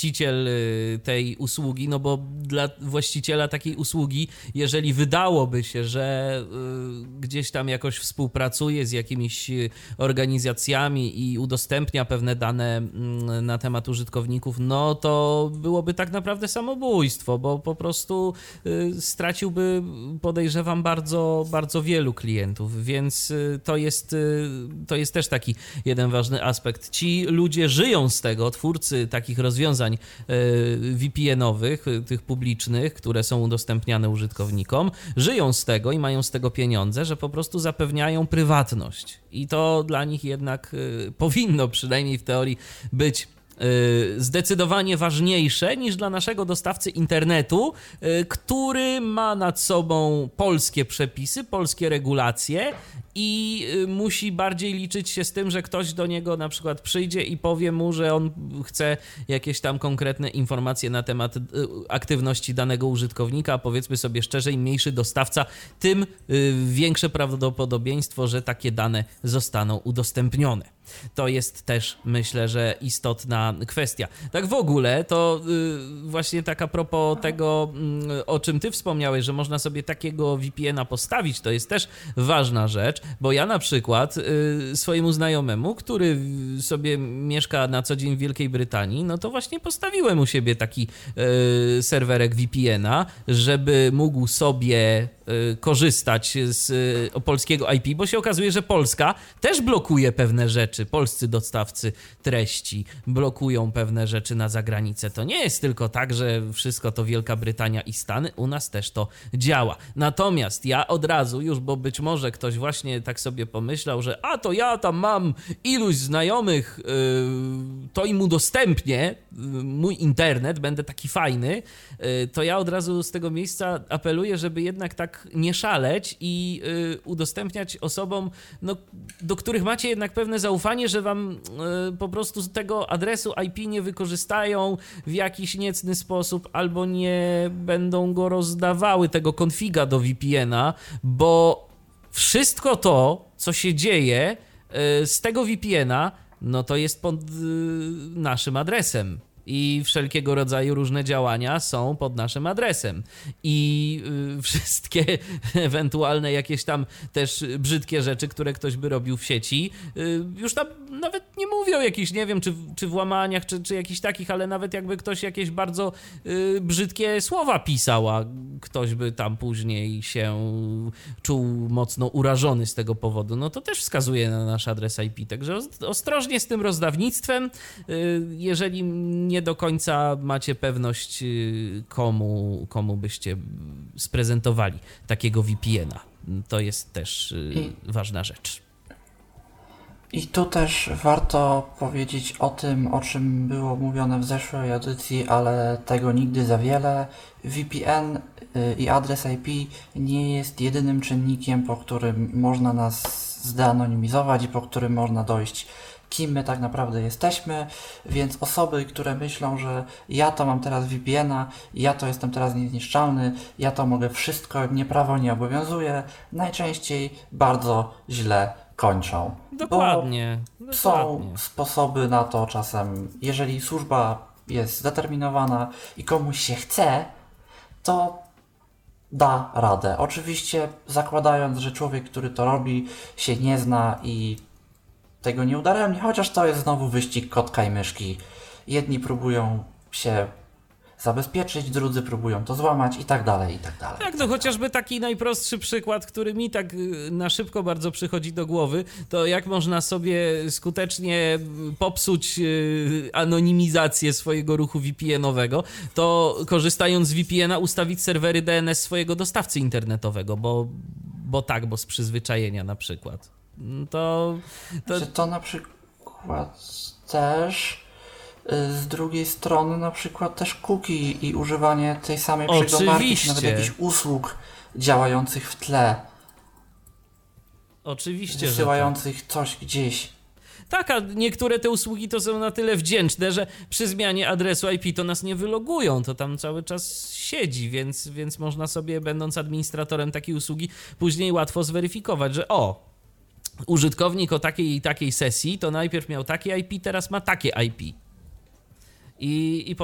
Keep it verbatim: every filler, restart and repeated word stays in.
właściciel tej usługi, no bo dla właściciela takiej usługi, jeżeli wydałoby się, że gdzieś tam jakoś współpracuje z jakimiś organizacjami i udostępnia pewne dane na temat użytkowników, no to byłoby tak naprawdę samobójstwo, bo po prostu straciłby, podejrzewam, bardzo, bardzo wielu klientów, więc to jest, to jest też taki jeden ważny aspekt. Ci ludzie żyją z tego, twórcy takich rozwiązań V P N-owych, tych publicznych, które są udostępniane użytkownikom, żyją z tego i mają z tego pieniądze, że po prostu zapewniają prywatność. I to dla nich jednak powinno przynajmniej w teorii być zdecydowanie ważniejsze niż dla naszego dostawcy internetu, który ma nad sobą polskie przepisy, polskie regulacje i musi bardziej liczyć się z tym, że ktoś do niego na przykład przyjdzie i powie mu, że on chce jakieś tam konkretne informacje na temat aktywności danego użytkownika, a powiedzmy sobie szczerze, im mniejszy dostawca, tym większe prawdopodobieństwo, że takie dane zostaną udostępnione. To jest też, myślę, że istotna kwestia. Tak w ogóle, to właśnie tak a propos tego, o czym ty wspomniałeś, że można sobie takiego V P N-a postawić, to jest też ważna rzecz, bo ja na przykład swojemu znajomemu, który sobie mieszka na co dzień w Wielkiej Brytanii, no to właśnie postawiłem u siebie taki serwerek V P N-a, żeby mógł sobie korzystać z polskiego I P, bo się okazuje, że Polska też blokuje pewne rzeczy. Polscy dostawcy treści blokują pewne rzeczy na zagranicę. To nie jest tylko tak, że wszystko to Wielka Brytania i Stany, u nas też to działa. Natomiast ja od razu już, bo być może ktoś właśnie tak sobie pomyślał, że a to ja tam mam iluś znajomych, yy, to im udostępnię yy, mój internet, będę taki fajny, yy, to ja od razu z tego miejsca apeluję, żeby jednak tak nie szaleć i y, udostępniać osobom, no, do których macie jednak pewne zaufanie, że wam y, po prostu z tego adresu I P nie wykorzystają w jakiś niecny sposób albo nie będą go rozdawały, tego konfiga do V P N-a, bo wszystko to, co się dzieje y, z tego V P N-a, no to jest pod y, naszym adresem. I wszelkiego rodzaju różne działania są pod naszym adresem. I y, wszystkie ewentualne jakieś tam też brzydkie rzeczy, które ktoś by robił w sieci, y, już tam nawet nie mówię o jakichś, nie wiem, czy, czy włamaniach, czy, czy jakichś takich, ale nawet jakby ktoś jakieś bardzo y, brzydkie słowa pisał, a ktoś by tam później się czuł mocno urażony z tego powodu, no to też wskazuje na nasz adres I P. Także ostrożnie z tym rozdawnictwem. Y, jeżeli nie nie do końca macie pewność, komu, komu byście sprezentowali takiego V P N-a. To jest też I, ważna rzecz. I tu też warto powiedzieć o tym, o czym było mówione w zeszłej audycji, ale tego nigdy za wiele. V P N i adres I P nie jest jedynym czynnikiem, po którym można nas zdeanonimizować i po którym można dojść, kim my tak naprawdę jesteśmy, więc osoby, które myślą, że ja to mam teraz V P N-a, ja to jestem teraz niezniszczalny, ja to mogę wszystko, mnie prawo nie obowiązuje, najczęściej bardzo źle kończą. Dokładnie. Bo dokładnie. Są sposoby na to czasem, jeżeli służba jest zdeterminowana i komuś się chce, to da radę. Oczywiście zakładając, że człowiek, który to robi, się nie zna i tego nie udaremni, chociaż to jest znowu wyścig kotka i myszki. Jedni próbują się zabezpieczyć, drudzy próbują to złamać i tak dalej, i tak dalej. Tak, no chociażby taki najprostszy przykład, który mi tak na szybko bardzo przychodzi do głowy, to jak można sobie skutecznie popsuć anonimizację swojego ruchu V P N-owego, to korzystając z V P N-a ustawić serwery D N S swojego dostawcy internetowego, bo, bo tak, bo z przyzwyczajenia na przykład. To, to... Czy to na przykład też z drugiej strony na przykład też cookie i używanie tej samej przeglądarki, czy nawet jakichś usług działających w tle. Oczywiście, wysyłających że tak. coś gdzieś. Tak, a niektóre te usługi to są na tyle wdzięczne, że przy zmianie adresu I P to nas nie wylogują, to tam cały czas siedzi, więc, więc można sobie, będąc administratorem takiej usługi, później łatwo zweryfikować, że o, użytkownik o takiej i takiej sesji to najpierw miał takie I P, teraz ma takie I P. I, i